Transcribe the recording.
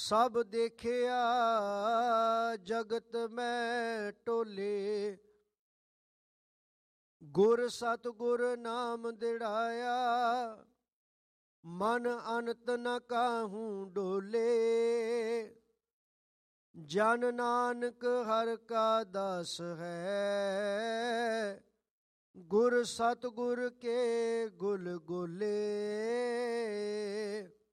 ਸਭ ਦੇਖਿਆ ਜਗਤ ਮੈਂ ਟੋਲੇ, ਗੁਰ ਸਤਿਗੁਰ ਨਾਮ ਦਿੜਾਇਆ, ਮਨ ਅਨੰਤ ਨ ਕਾਹੂ ਡੋਲੇ। ਜਨ ਨਾਨਕ ਹਰਿ ਕਾ ਦਾਸ ਹੈ, ਗੁਰ ਸਤਿਗੁਰ ਕੇ ਗੁਲ ਗੋਲੇ।